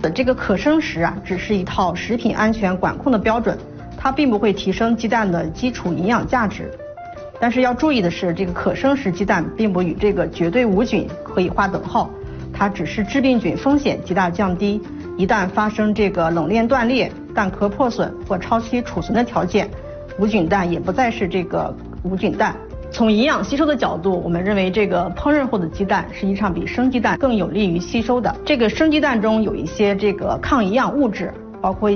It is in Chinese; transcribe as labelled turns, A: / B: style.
A: 这个可生食啊，只是一套食品安全管控的标准，它并不会提升鸡蛋的基础营养价值。但是要注意的是，这个可生食鸡蛋并不与这个绝对无菌可以划等号，它只是致病菌风险极大降低。一旦发生这个冷链断裂、蛋壳破损或超期储存的条件，无菌蛋也不再是这个无菌蛋。从营养吸收的角度，我们认为这个烹饪后的鸡蛋实际上比生鸡蛋更有利于吸收的。这个生鸡蛋中有一些这个抗营养物质，包括